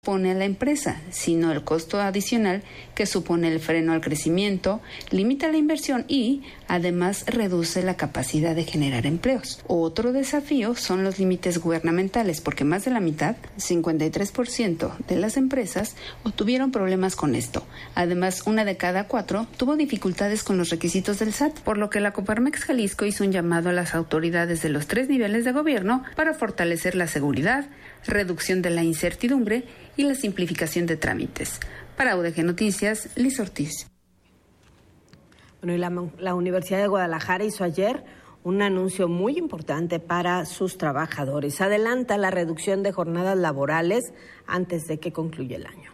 pone a la empresa, sino el costo adicional que supone el freno al crecimiento, limita la inversión y, además, reduce la capacidad de generar empleos. Otro desafío son los límites gubernamentales, porque más de la mitad, 53% de las empresas, tuvieron problemas con esto. Además, 1 de cada 4 tuvo dificultades con los requisitos del SAT, por lo que la Coparmex Jalisco hizo un llamado a las autoridades de los 3 niveles de gobierno para fortalecer la seguridad, reducción de la incertidumbre y la simplificación de trámites. Para UDG Noticias, Liz Ortiz. Bueno, y la Universidad de Guadalajara hizo ayer un anuncio muy importante para sus trabajadores. Adelanta la reducción de jornadas laborales antes de que concluya el año.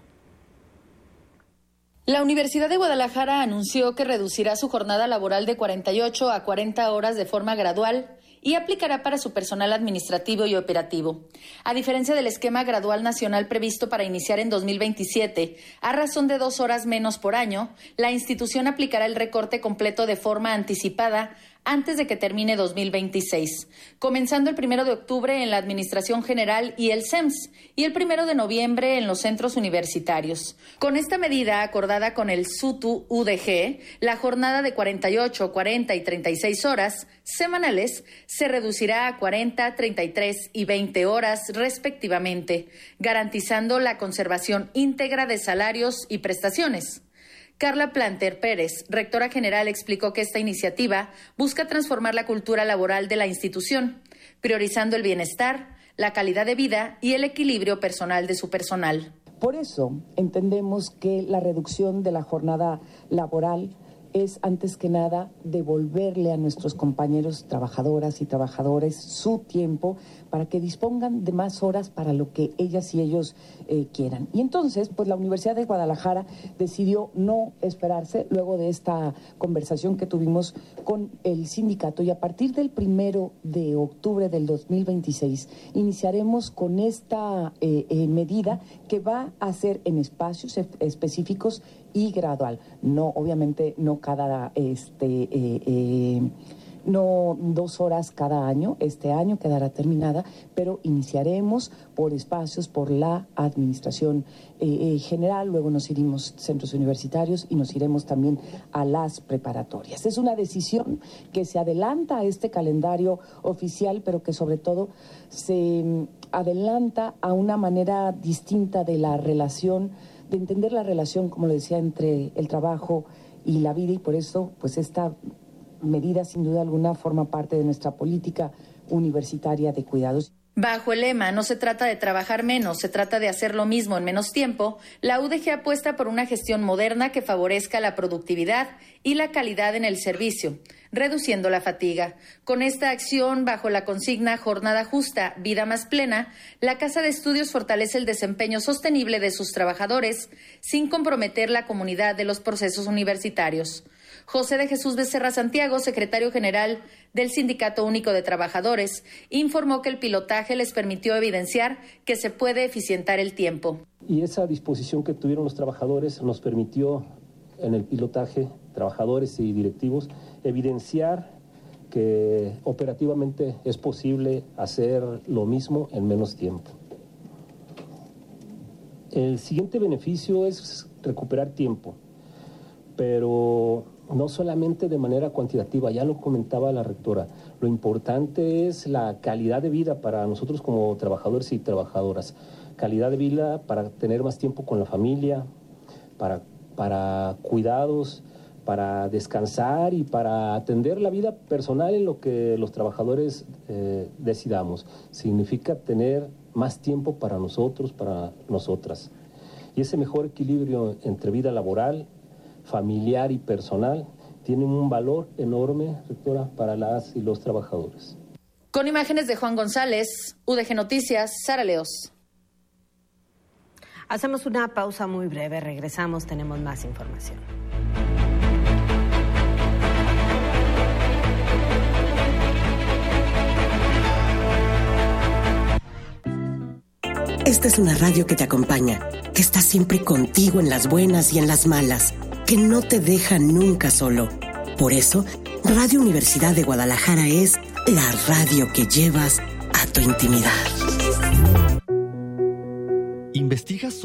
La Universidad de Guadalajara anunció que reducirá su jornada laboral de 48 a 40 horas de forma gradual y aplicará para su personal administrativo y operativo. A diferencia del esquema gradual nacional previsto para iniciar en 2027, a razón de 2 horas menos por año, la institución aplicará el recorte completo de forma anticipada antes de que termine 2026, comenzando el 1 de octubre en la Administración General y el CEMS, y el 1 de noviembre en los centros universitarios. Con esta medida, acordada con el SUTU-UDG, la jornada de 48, 40 y 36 horas semanales se reducirá a 40, 33 y 20 horas respectivamente, garantizando la conservación íntegra de salarios y prestaciones. Carla Planter Pérez, rectora general, explicó que esta iniciativa busca transformar la cultura laboral de la institución, priorizando el bienestar, la calidad de vida y el equilibrio personal de su personal. Por eso entendemos que la reducción de la jornada laboral es, antes que nada, devolverle a nuestros compañeros trabajadoras y trabajadores su tiempo para que dispongan de más horas para lo que ellas y ellos quieran. Y entonces, pues la Universidad de Guadalajara decidió no esperarse luego de esta conversación que tuvimos con el sindicato, y a partir del 1 de octubre del 2026 iniciaremos con esta medida que va a ser en espacios específicos y gradual. No, obviamente no cada no 2 horas cada año. Este año quedará terminada, pero iniciaremos por espacios, por la administración general, luego nos iremos a centros universitarios y nos iremos también a las preparatorias. Es una decisión que se adelanta a este calendario oficial, pero que sobre todo se adelanta a una manera distinta de la relación, de entender la relación, como lo decía, entre el trabajo y la vida, y por eso, pues esta medida, sin duda alguna, forma parte de nuestra política universitaria de cuidados. Bajo el lema "No se trata de trabajar menos, se trata de hacer lo mismo en menos tiempo", la UDG apuesta por una gestión moderna que favorezca la productividad y la calidad en el servicio, reduciendo la fatiga. Con esta acción, bajo la consigna "Jornada justa, vida más plena", la Casa de Estudios fortalece el desempeño sostenible de sus trabajadores sin comprometer la comunidad de los procesos universitarios. José de Jesús Becerra Santiago, secretario general del Sindicato Único de Trabajadores, informó que el pilotaje les permitió evidenciar que se puede eficientar el tiempo. Y esa disposición que tuvieron los trabajadores nos permitió, en el pilotaje, trabajadores y directivos, evidenciar que operativamente es posible hacer lo mismo en menos tiempo. El siguiente beneficio es recuperar tiempo, pero no solamente de manera cuantitativa, ya lo comentaba la rectora. Lo importante es la calidad de vida para nosotros como trabajadores y trabajadoras. Calidad de vida para tener más tiempo con la familia, para cuidados, para descansar y para atender la vida personal en lo que los trabajadores decidamos. Significa tener más tiempo para nosotros, para nosotras. Y ese mejor equilibrio entre vida laboral, familiar y personal tiene un valor enorme, rectora, para las y los trabajadores. Con imágenes de Juan González, UDG Noticias, Sara Leos. Hacemos una pausa muy breve, regresamos, tenemos más información. Esta es una radio que te acompaña, que está siempre contigo en las buenas y en las malas, que no te deja nunca solo. Por eso, Radio Universidad de Guadalajara es la radio que llevas a tu intimidad. ¿Investigas